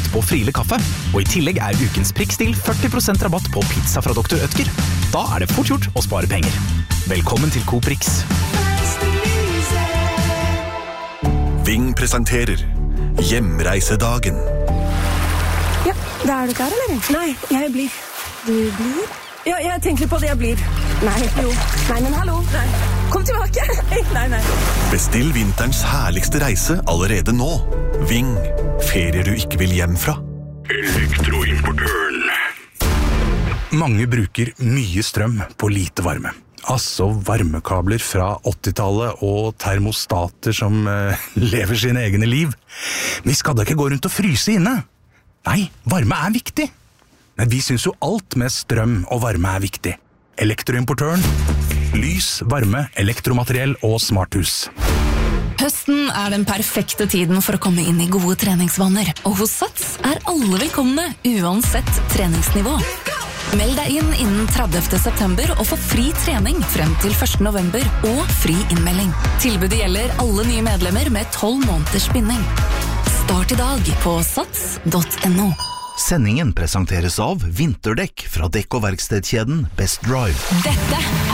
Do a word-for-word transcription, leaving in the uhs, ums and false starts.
rabatt på Friele kaffe. Og i tillegg er ukens prikkstil førti prosent rabatt på pizza fra doktor Ødker. Da er det fort gjort å spare penger. Velkommen til Coop Rix. Ving presenterer Hjemreisedagen. Ja, da er du klar, eller? Nei, jeg blir. Du blir? Ja, jeg tenker på det jeg blir. Nei, jo. Nei, men hallo. Nei. Kom tilbake. Nei, nei. Bestill vinterens herligste reise allerede nå. Ving. Ferier du ikke vil hjem fra. Elektroimportøren. Mange bruker mye strøm på lite varme. Altså varmekabler fra åttitallet og termostater som uh, lever sine egne liv. Vi skal da ikke gå rundt og fryse inne. Nei, varme er viktig. Men vi synes jo alt med strøm og varme er viktig. Elektroimportøren. Lys, varme, elektromateriell og smarthus. Høsten er den perfekte tiden for å komme inn i gode treningsvaner. Og hos Sats er alle velkomne, uansett treningsnivå. Meld deg inn innen tredivte september og få fri trening frem til første november og fri innmelding. Tilbudet gjelder alle nye medlemmer med tolv måneders binding. Start i dag på sats punktum no. Sendingen presenteres av vinterdekk fra dekk- og verkstedkjeden Best Drive. Dette